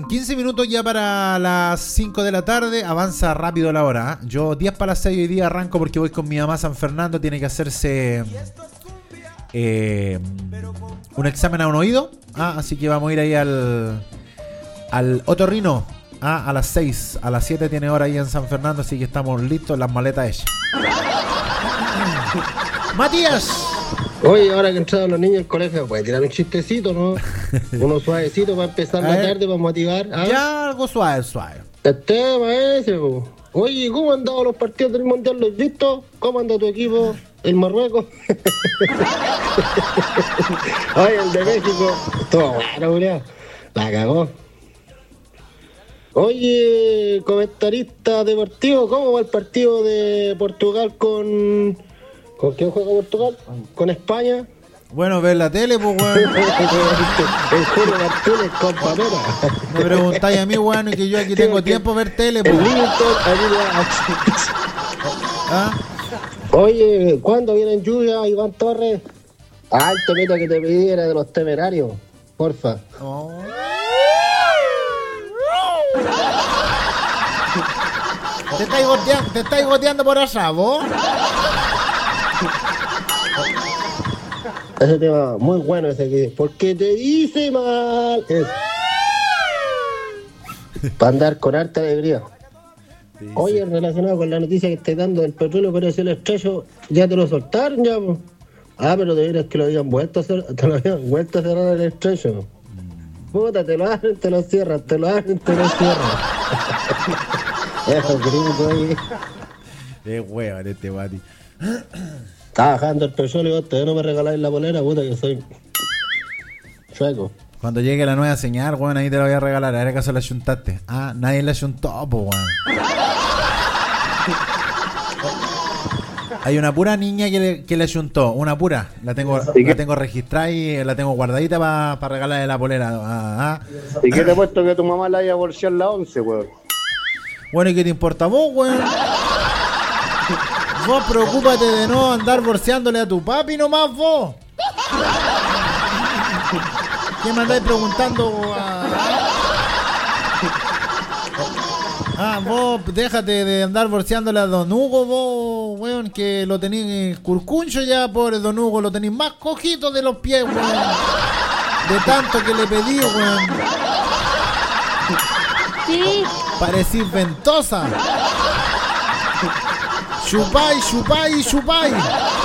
15 minutos ya para las 5 de la tarde. Avanza rápido la hora, ¿eh? Yo 10 para las 6 hoy día arranco porque voy con mi mamá a San Fernando. Tiene que hacerse un examen a un oído. Así que vamos a ir ahí al otorrino a las 6. A las 7 tiene hora ahí en San Fernando. Así que estamos listos, las maletas hechas. Matías. Oye, ahora que entraron los niños al colegio, puede tirar un chistecito, ¿no? Uno suavecito para empezar la tarde, para motivar. Ya algo suave. El tema ese, po. Oye, ¿cómo han dado los partidos del Mundial? ¿Los has visto? ¿Cómo anda tu equipo? ¿El Marruecos? Oye, el de México. Todo bueno, bro. La cagó. Oye, comentarista deportivo, ¿cómo va el partido de Portugal con... ¿Con quién juega Portugal? ¿Con España? Bueno, ver la tele, pues, weón. El Julio Martínez con Pamela. Me preguntáis a mí, weón, y que yo aquí tengo tiempo a ver tele, pues. El Livingston, ¿Ah? Oye, ¿cuándo vienen lluvia, Iván Torres? Ah, el temita que te pedí era de los Temerarios, porfa. Oh. ¿Te estáis goteando por allá, vos? Ese tema muy bueno ese que porque te dice mal. Para andar con harta alegría. Sí, oye, relacionado con la noticia que esté dando del petróleo, pero ese el estrello, ya te lo soltaron ya, po. Pero de veras que lo habían vuelto a hacer, te lo habían vuelto a cerrar el estrecho. Puta, te lo abren, te lo cierran, te lo abren, te lo cierran. Eso gringo ahí. Es hueón este Mati. Está bajando el petróleo y vos todavía no me regaláis la polera, puta, que soy chueco. Cuando llegue la nueva señal, weón, ahí te la voy a regalar. A ver acaso la ayuntaste. Nadie la ayuntó, po, weón. Hay una pura niña que le ayuntó. Una pura. La tengo registrada y la tengo guardadita para regalarle la polera. ¿Y qué te he puesto que tu mamá la haya bolseado la 11, weón? Bueno, ¿y qué te importa vos, weón? Vos preocúpate de no andar borseándole a tu papi nomás, vos. ¿Qué me andáis preguntando? Vos déjate de andar borseándole a Don Hugo, vos, weón, que lo tenéis curcuncho ya, pobre Don Hugo, lo tenéis más cojito de los pies, weón. De tanto que le pedí, weón. Sí. Parecís ventosa. Chupay.